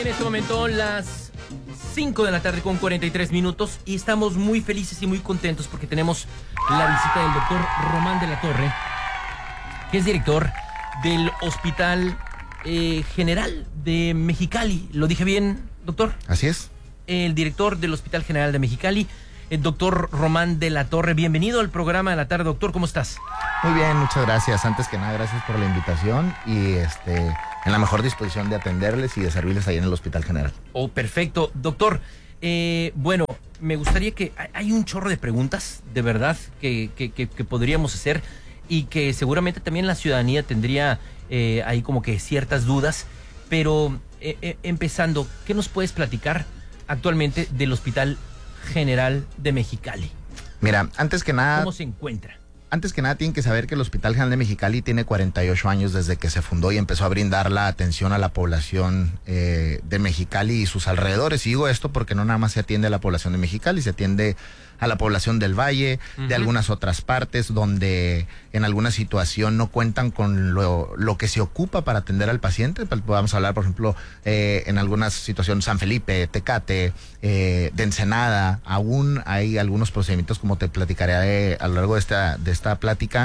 En este momento las 5 de la tarde con 43 minutos y estamos muy felices y muy contentos porque tenemos la visita del doctor Román de la Torre, que es director del Hospital General de Mexicali. ¿Lo dije bien, doctor? Así es. El director del Hospital General de Mexicali, el doctor Román de la Torre. Bienvenido al programa de la tarde, doctor. ¿Cómo estás? Muy bien, muchas gracias. Antes que nada, gracias por la invitación y en la mejor disposición de atenderles y de servirles ahí en el Hospital General. Oh, perfecto. Doctor, bueno, me gustaría que... Hay un chorro de preguntas, de verdad, que podríamos hacer y que seguramente también la ciudadanía tendría ahí como que ciertas dudas, pero empezando, ¿qué nos puedes platicar actualmente del Hospital General de Mexicali? Mira, antes que nada... ¿Cómo se encuentra? Antes que nada tienen que saber que el Hospital General de Mexicali tiene 48 años desde que se fundó y empezó a brindar la atención a la población de Mexicali y sus alrededores. Y digo esto porque no nada más se atiende a la población de Mexicali, se atiende a la población del Valle, de algunas otras partes donde en alguna situación no cuentan con lo que se ocupa para atender al paciente. Vamos a hablar, por ejemplo, en algunas situaciones, San Felipe, Tecate, de Ensenada. Aún hay algunos procedimientos, como te platicaré a lo largo de esta plática,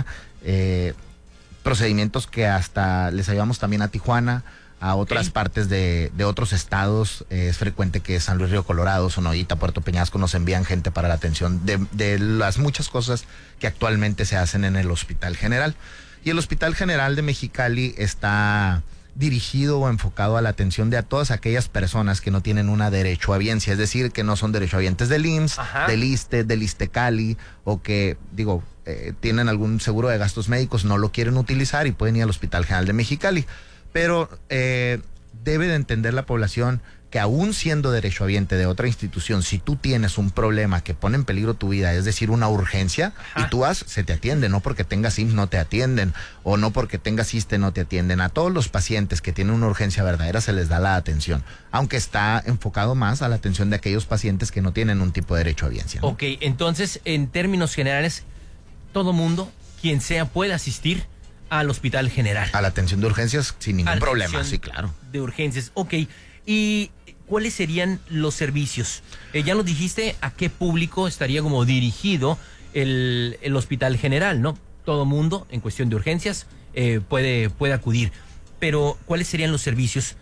procedimientos que hasta les ayudamos también a Tijuana, a otras partes de otros estados. Es frecuente que San Luis Río Colorado, Sonoita, Puerto Peñasco nos envían gente para la atención de las muchas cosas que actualmente se hacen en el Hospital General. Y el Hospital General de Mexicali está dirigido o enfocado a la atención de a todas aquellas personas que no tienen una derechohabiencia, es decir, que no son derechohabientes del IMSS, del ISSSTE, del ISSSTECALI, o que, tienen algún seguro de gastos médicos, no lo quieren utilizar y pueden ir al Hospital General de Mexicali. Pero debe de entender la población que aún siendo derechohabiente de otra institución, si tú tienes un problema que pone en peligro tu vida, es decir, una urgencia, y tú se te atiende, no porque tengas IMSS no te atienden, o no porque tengas ISSSTE no te atienden. A todos los pacientes que tienen una urgencia verdadera se les da la atención, aunque está enfocado más a la atención de aquellos pacientes que no tienen un tipo de derechohabiencia, ¿no? Ok, entonces, en términos generales, todo mundo, quien sea, puede asistir al Hospital General. A la atención de urgencias sin ningún problema, sí, claro. De urgencias, ok. ¿Y cuáles serían los servicios? Ya nos dijiste a qué público estaría como dirigido el Hospital General, ¿no? Todo mundo, en cuestión de urgencias, puede acudir. Pero, ¿cuáles serían los servicios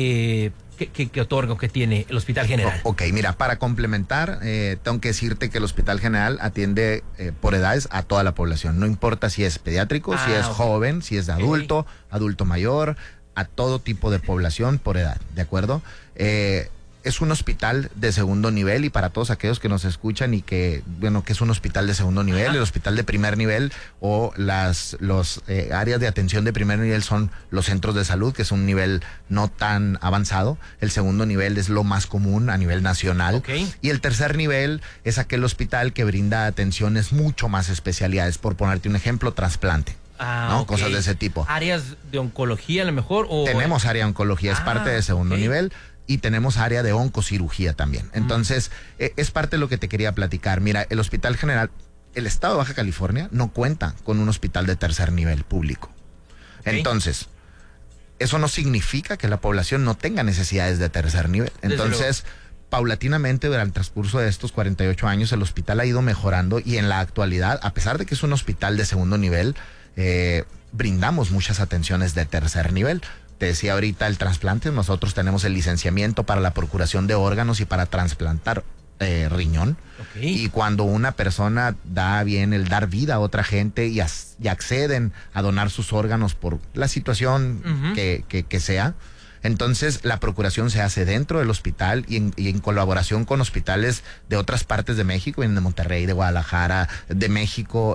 que otorga o que tiene el Hospital General? Ok, mira, para complementar, tengo que decirte que el Hospital General atiende por edades a toda la población. No importa si es pediátrico, si es joven, si es de adulto, adulto mayor, a todo tipo de población por edad, ¿de acuerdo? Es un hospital de segundo nivel, y para todos aquellos que nos escuchan y que es un hospital de segundo nivel, el hospital de primer nivel o los áreas de atención de primer nivel son los centros de salud, que es un nivel no tan avanzado. El segundo nivel es lo más común a nivel nacional. Y el tercer nivel es aquel hospital que brinda atenciones mucho más especialidades. Por ponerte un ejemplo, trasplante. ¿No? Cosas de ese tipo. ¿Áreas de oncología a lo mejor? Tenemos área de oncología, es parte de segundo nivel. Y tenemos área de oncocirugía también. Entonces, es parte de lo que te quería platicar. Mira, el Hospital General, el estado de Baja California no cuenta con un hospital de tercer nivel público. Entonces, eso no significa que la población no tenga necesidades de tercer nivel. Entonces, paulatinamente, durante el transcurso de estos 48 años, el hospital ha ido mejorando, y en la actualidad, a pesar de que es un hospital de segundo nivel, brindamos muchas atenciones de tercer nivel. Te decía ahorita el trasplante, nosotros tenemos el licenciamiento para la procuración de órganos y para trasplantar riñón. Y cuando una persona da bien el dar vida a otra gente y acceden a donar sus órganos por la situación que sea, entonces la procuración se hace dentro del hospital y en colaboración con hospitales de otras partes de México, de Monterrey, de Guadalajara, de México,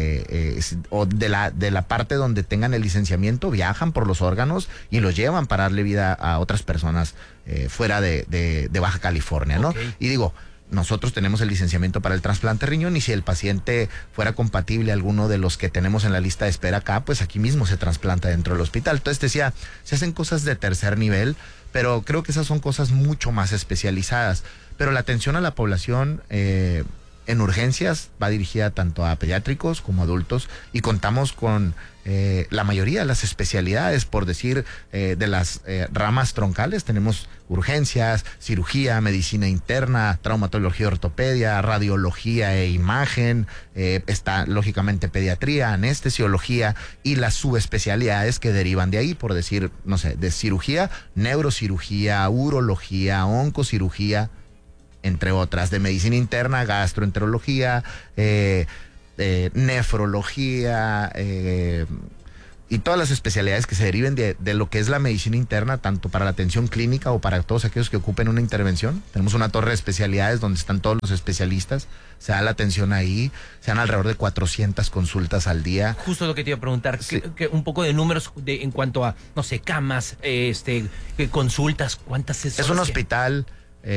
o de la parte donde tengan el licenciamiento, viajan por los órganos y los llevan para darle vida a otras personas fuera de Baja California, ¿no? Y digo, nosotros tenemos el licenciamiento para el trasplante de riñón, y si el paciente fuera compatible a alguno de los que tenemos en la lista de espera acá, pues aquí mismo se trasplanta dentro del hospital. Entonces te decía, se hacen cosas de tercer nivel, pero creo que esas son cosas mucho más especializadas. Pero la atención a la población En urgencias va dirigida tanto a pediátricos como adultos y contamos con la mayoría de las especialidades, por decir, de las ramas troncales. Tenemos urgencias, cirugía, medicina interna, traumatología, ortopedia, radiología e imagen, está lógicamente pediatría, anestesiología y las subespecialidades que derivan de ahí, por decir, no sé, de cirugía, neurocirugía, urología, oncocirugía, entre otras, de medicina interna, gastroenterología, nefrología, y todas las especialidades que se deriven de lo que es la medicina interna, tanto para la atención clínica o para todos aquellos que ocupen una intervención. Tenemos una torre de especialidades donde están todos los especialistas, se da la atención ahí, se dan alrededor de 400 consultas al día. Justo lo que te iba a preguntar, Sí. que un poco de números en cuanto a, no sé, camas, consultas, ¿cuántas Es un hospital.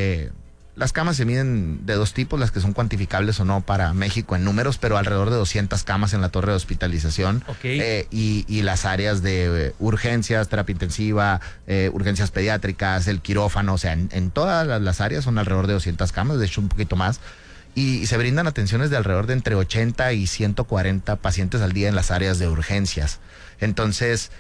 Las camas se miden de dos tipos, las que son cuantificables o no para México en números, pero alrededor de 200 camas en la torre de hospitalización. Ok. Y las áreas de urgencias, terapia intensiva, urgencias pediátricas, el quirófano, o sea, en todas las áreas son alrededor de 200 camas, de hecho un poquito más. Y se brindan atenciones de alrededor de entre 80 y 140 pacientes al día en las áreas de urgencias. Entonces,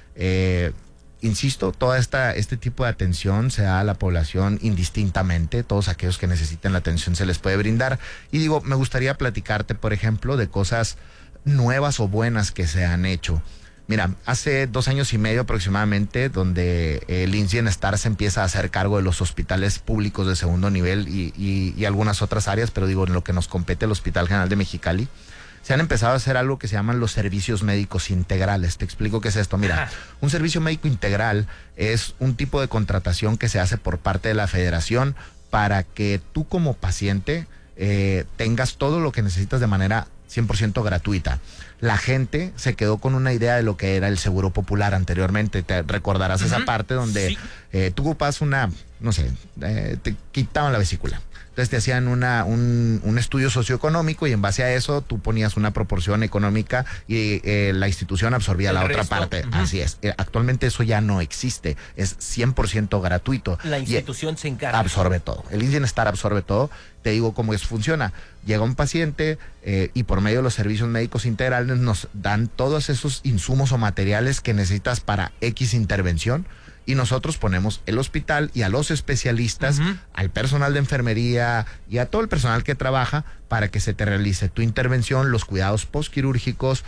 insisto, este tipo de atención se da a la población indistintamente, todos aquellos que necesiten la atención se les puede brindar. Y digo, me gustaría platicarte, por ejemplo, de cosas nuevas o buenas que se han hecho. Mira, hace 2 años y medio aproximadamente, donde el IMSS Bienestar se empieza a hacer cargo de los hospitales públicos de segundo nivel y algunas otras áreas, pero digo, en lo que nos compete el Hospital General de Mexicali, se han empezado a hacer algo que se llaman los servicios médicos integrales. Te explico qué es esto. Mira, un servicio médico integral es un tipo de contratación que se hace por parte de la federación para que tú como paciente tengas todo lo que necesitas de manera 100% gratuita. La gente se quedó con una idea de lo que era el seguro popular anteriormente. Te recordarás esa parte donde tú ocupas no sé, te quitaban la vesícula. Entonces te hacían un estudio socioeconómico y en base a eso tú ponías una proporción económica y la institución absorbía la otra parte. Así es. Actualmente eso ya no existe. Es 100% gratuito. La institución se encarga. Absorbe todo. El IMSS Bienestar absorbe todo. Te digo cómo eso funciona. Llega un paciente y por medio de los servicios médicos integrales nos dan todos esos insumos o materiales que necesitas para X intervención. Y nosotros ponemos el hospital y a los especialistas, al personal de enfermería y a todo el personal que trabaja para que se te realice tu intervención, los cuidados postquirúrgicos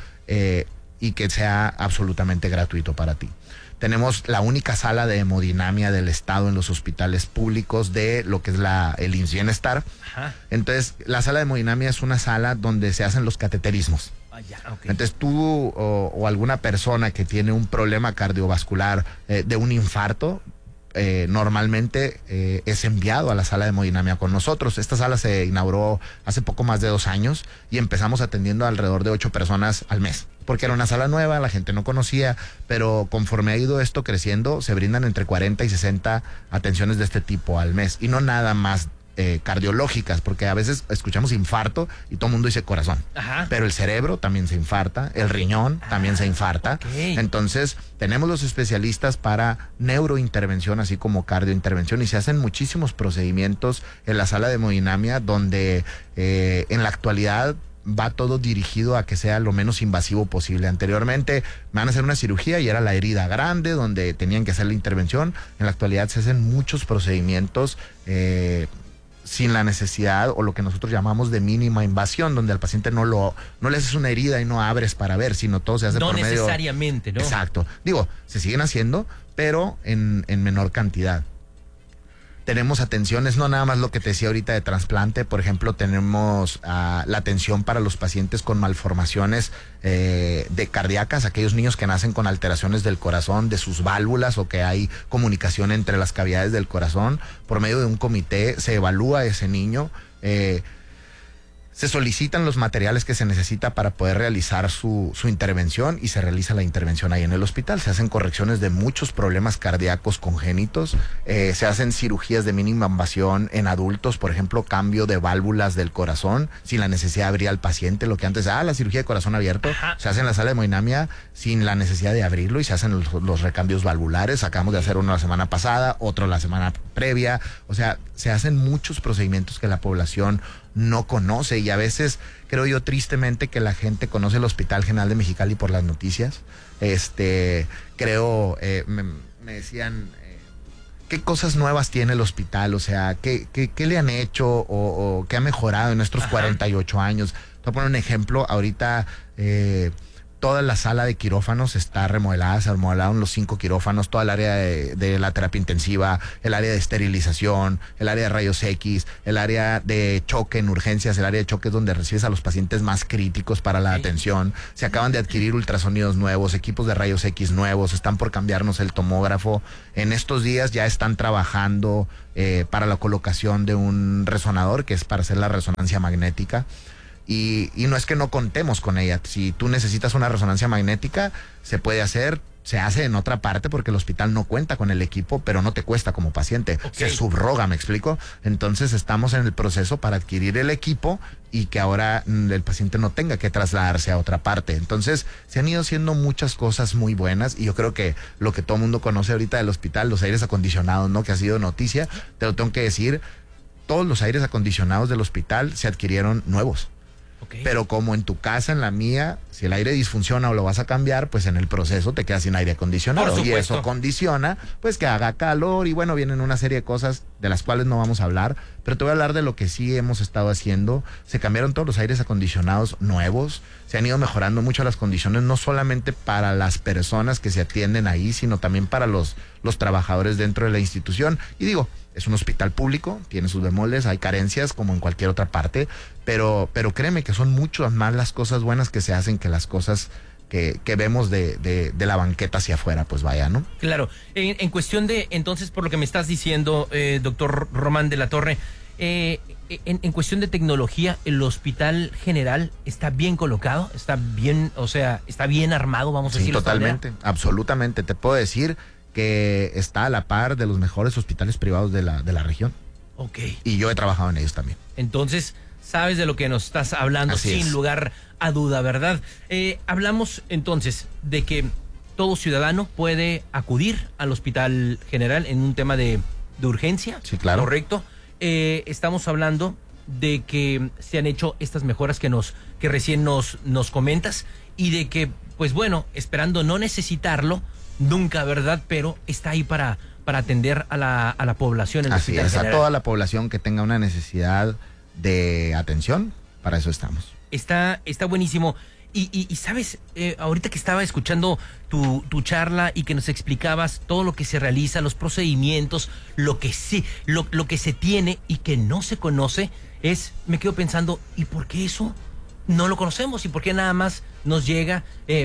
y que sea absolutamente gratuito para ti. Tenemos la única sala de hemodinamia del estado en los hospitales públicos de lo que es el IMSS Bienestar. Ajá. Entonces, la sala de hemodinamia es una sala donde se hacen los cateterismos. Okay. Entonces tú o alguna persona que tiene un problema cardiovascular de un infarto, normalmente es enviado a la sala de hemodinamia con nosotros. Esta sala se inauguró hace poco más de 2 años y empezamos atendiendo alrededor de 8 personas al mes, porque era una sala nueva, la gente no conocía, pero conforme ha ido esto creciendo, se brindan entre 40 y 60 atenciones de este tipo al mes, y no nada más cardiológicas, porque a veces escuchamos infarto y todo el mundo dice corazón. Ajá. Pero el cerebro también se infarta, el riñón también se infarta. Okay. Entonces tenemos los especialistas para neurointervención así como cardiointervención, y se hacen muchísimos procedimientos en la sala de hemodinamia donde en la actualidad va todo dirigido a que sea lo menos invasivo posible. Anteriormente me van a hacer una cirugía y era la herida grande donde tenían que hacer la intervención. En la actualidad se hacen muchos procedimientos sin la necesidad o lo que nosotros llamamos de mínima invasión, donde al paciente no le haces una herida y no abres para ver, sino todo se hace por medio... No necesariamente, ¿no? Exacto. Digo, se siguen haciendo, pero en menor cantidad. Tenemos atenciones, no nada más lo que te decía ahorita de trasplante. Por ejemplo, tenemos la atención para los pacientes con malformaciones de cardíacas, aquellos niños que nacen con alteraciones del corazón, de sus válvulas, o que hay comunicación entre las cavidades del corazón. Por medio de un comité se evalúa a ese niño, se solicitan los materiales que se necesita para poder realizar su intervención y se realiza la intervención ahí en el hospital. Se hacen correcciones de muchos problemas cardíacos congénitos, se hacen cirugías de mínima invasión en adultos, por ejemplo, cambio de válvulas del corazón sin la necesidad de abrir al paciente, lo que antes, la cirugía de corazón abierto, se hace en la sala de hemodinamia sin la necesidad de abrirlo y se hacen los recambios valvulares. Acabamos de hacer uno la semana pasada, otro la semana previa. O sea, se hacen muchos procedimientos que la población no conoce, y a veces creo yo tristemente que la gente conoce el Hospital General de Mexicali por las noticias. Creo, me decían, ¿qué cosas nuevas tiene el hospital? O sea, ¿qué le han hecho o qué ha mejorado en estos 48 años? Te voy a poner un ejemplo. Ahorita toda la sala de quirófanos está remodelada, se remodelaron los 5 quirófanos, toda el área de la terapia intensiva, el área de esterilización, el área de rayos X, el área de choque en urgencias. El área de choque es donde recibes a los pacientes más críticos para la atención. Se acaban de adquirir ultrasonidos nuevos, equipos de rayos X nuevos, están por cambiarnos el tomógrafo. En estos días ya están trabajando para la colocación de un resonador, que es para hacer la resonancia magnética. Y no es que no contemos con ella. Si tú necesitas una resonancia magnética, se puede hacer, se hace en otra parte porque el hospital no cuenta con el equipo, pero no te cuesta como paciente. Okay. Se subroga, ¿me explico? Entonces estamos en el proceso para adquirir el equipo y que ahora el paciente no tenga que trasladarse a otra parte. Entonces se han ido haciendo muchas cosas muy buenas, y yo creo que lo que todo el mundo conoce ahorita del hospital, los aires acondicionados, ¿no? Que ha sido noticia, te lo tengo que decir, todos los aires acondicionados del hospital se adquirieron nuevos. Okay. Pero como en tu casa, en la mía, si el aire disfunciona o lo vas a cambiar, pues en el proceso te quedas sin aire acondicionado. Y eso condiciona, pues, que haga calor. Y bueno, vienen una serie de cosas de las cuales no vamos a hablar. Pero te voy a hablar de lo que sí hemos estado haciendo. Se cambiaron todos los aires acondicionados nuevos. Se han ido mejorando mucho las condiciones, no solamente para las personas que se atienden ahí, sino también para los trabajadores dentro de la institución. Y digo, es un hospital público, tiene sus bemoles, hay carencias como en cualquier otra parte, pero créeme que son muchas más las cosas buenas que se hacen que las cosas que vemos de la banqueta hacia afuera, pues vaya, ¿no? Claro. En cuestión de, entonces, por lo que me estás diciendo, doctor Román de la Torre, en cuestión de tecnología, el Hospital General está bien colocado, está bien, o sea, está bien armado, vamos a decirlo. Sí, totalmente, absolutamente. Te puedo decir que está a la par de los mejores hospitales privados de la región. Ok. Y yo he trabajado en ellos también. Entonces, sabes de lo que nos estás hablando. Así sin lugar a duda, ¿verdad? Hablamos entonces de que todo ciudadano puede acudir al Hospital General en un tema de urgencia. Sí, claro. Correcto. Estamos hablando de que se han hecho estas mejoras que recién nos comentas, y de que, pues bueno, esperando no necesitarlo nunca, ¿verdad? Pero está ahí para atender a la población. En Así es, a toda la población que tenga una necesidad de atención, para eso estamos. Está buenísimo. Y sabes, ahorita que estaba escuchando tu charla y que nos explicabas todo lo que se realiza, los procedimientos, lo que se tiene y que no se conoce, me quedo pensando, ¿y por qué eso no lo conocemos? ¿Y por qué nada más nos llega,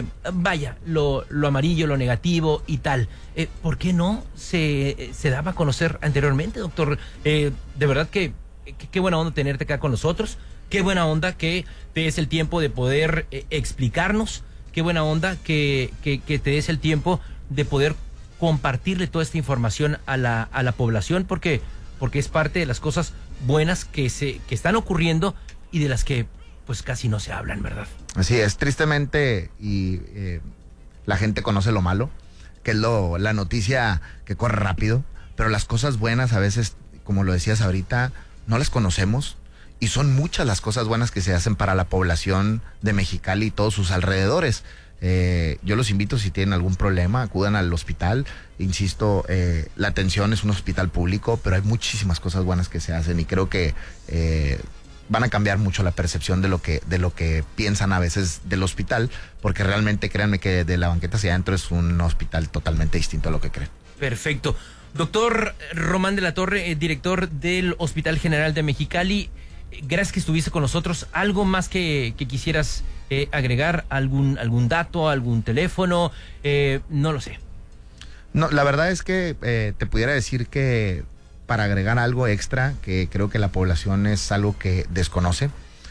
lo amarillo, lo negativo y tal? ¿Por qué no se daba a conocer anteriormente, doctor? De verdad que qué buena onda tenerte acá con nosotros. Qué buena onda que te des el tiempo de poder explicarnos. Qué buena onda que te des el tiempo de poder compartirle toda esta información a la población, porque es parte de las cosas buenas que están ocurriendo y de las que pues casi no se hablan, ¿verdad? Así es, tristemente, y la gente conoce lo malo, que es la noticia que corre rápido, pero las cosas buenas a veces, como lo decías ahorita, no las conocemos. Y son muchas las cosas buenas que se hacen para la población de Mexicali y todos sus alrededores. Yo los invito, si tienen algún problema, acudan al hospital. Insisto, la atención es un hospital público, pero hay muchísimas cosas buenas que se hacen, y creo que van a cambiar mucho la percepción de lo que piensan a veces del hospital, porque realmente créanme que de la banqueta hacia adentro es un hospital totalmente distinto a lo que creen. Perfecto. Doctor Román de la Torre, director del Hospital General de Mexicali, gracias que estuviste con nosotros. ¿Algo más que quisieras agregar? ¿Algún dato, algún teléfono? No lo sé. No, la verdad es que te pudiera decir que para agregar algo extra, que creo que la población es algo que desconoce.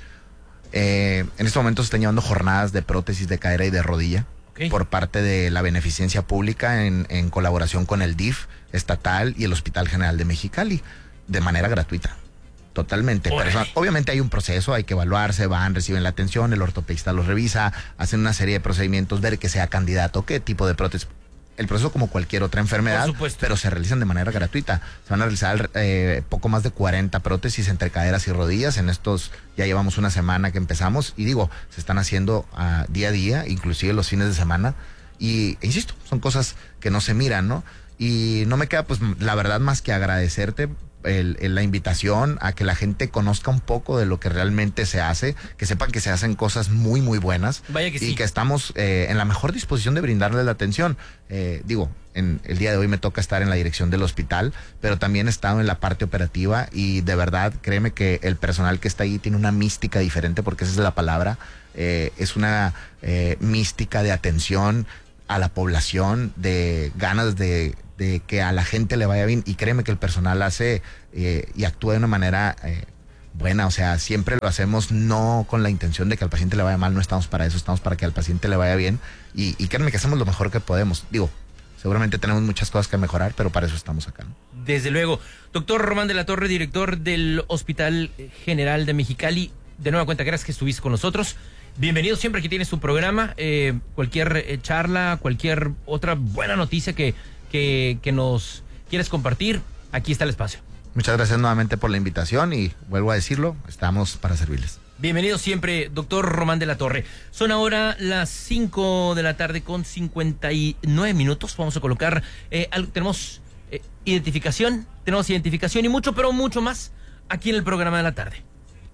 En este momento se están llevando jornadas de prótesis de cadera y de rodilla. Okay. Por parte de la beneficencia pública en colaboración con el DIF estatal y el Hospital General de Mexicali, de manera gratuita. Totalmente. Obviamente hay un proceso, hay que evaluarse, reciben la atención, el ortopedista los revisa, hacen una serie de procedimientos, ver que sea candidato, qué tipo de prótesis. el proceso como cualquier otra enfermedad, pero se realizan de manera gratuita. Se van a realizar poco más de 40 prótesis entre caderas y rodillas. En estos ya llevamos una semana que empezamos y digo, se están haciendo día a día, inclusive los fines de semana. Y insisto, son cosas que no se miran, ¿no? Y no me queda, pues, la verdad, más que agradecerte la invitación a que la gente conozca un poco de lo que realmente se hace, que sepan que se hacen cosas muy, muy buenas. Vaya que sí. Y que estamos en la mejor disposición de brindarles la atención. Digo, en el día de hoy me toca estar en la dirección del hospital, pero también he estado en la parte operativa y de verdad, créeme que el personal que está ahí tiene una mística diferente, porque esa es la palabra. Es una mística de atención a la población, de ganas de que a la gente le vaya bien, y créeme que el personal hace y actúa de una manera buena. O sea, siempre lo hacemos no con la intención de que al paciente le vaya mal, no estamos para eso, estamos para que al paciente le vaya bien, y créeme que hacemos lo mejor que podemos. Digo, seguramente tenemos muchas cosas que mejorar, pero para eso estamos acá, ¿no? Desde luego. Doctor Román de la Torre, director del Hospital General de Mexicali, de nueva cuenta, gracias que estuviste con nosotros. Bienvenido siempre que tienes tu programa. Cualquier charla, cualquier otra buena noticia que nos quieres compartir, aquí está el espacio. Muchas gracias nuevamente por la invitación y vuelvo a decirlo, estamos para servirles. Bienvenido siempre, doctor Román de la Torre. Son ahora las 5 de la tarde con 59 minutos. Vamos a colocar, tenemos identificación y mucho, pero mucho más aquí en el programa de la tarde.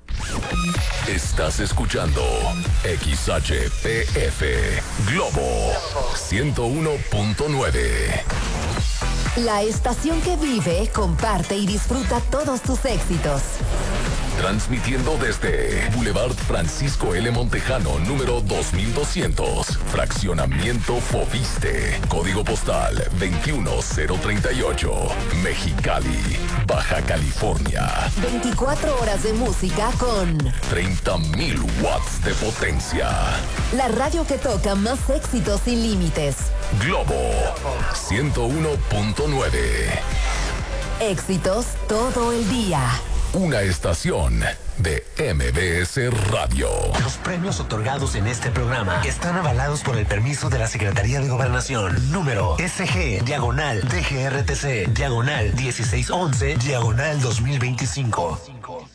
Estás escuchando XHPF Globo 101.9. La estación que vive, comparte y disfruta todos tus éxitos. Transmitiendo desde Boulevard Francisco L. Montejano, número 2200, Fraccionamiento Foviste, Código Postal 21038, Mexicali, Baja California. 24 horas de música con 30,000 watts de potencia. La radio que toca más éxitos sin límites. Globo 101.9. Éxitos todo el día. Una estación de MBS Radio. Los premios otorgados en este programa están avalados por el permiso de la Secretaría de Gobernación. Número SG/DGRTC/1611/2025.